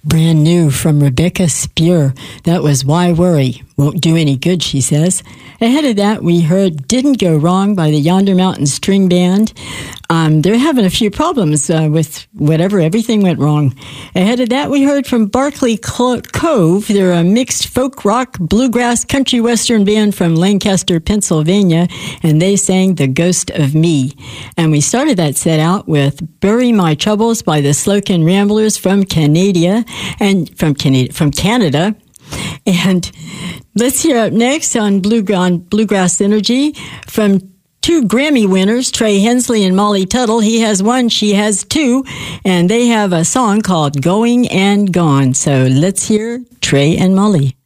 Brand new from Rebecca Spear. That was Why Worry? Won't do any good, she says. Ahead of that, we heard Didn't Go Wrong by the Yonder Mountain String Band. They're having a few problems with everything went wrong. Ahead of that, we heard from Barclay Cove. They're a mixed folk rock, bluegrass, country western band from Lancaster, Pennsylvania, and they sang The Ghost of Me. And we started that set out with Bury My Troubles by the Slocan Ramblers from Canada. And let's hear up next on Bluegrass Energy from two Grammy winners, Trey Hensley and Molly Tuttle. He has one, she has two, and they have a song called Going and Gone. So let's hear Trey and Molly.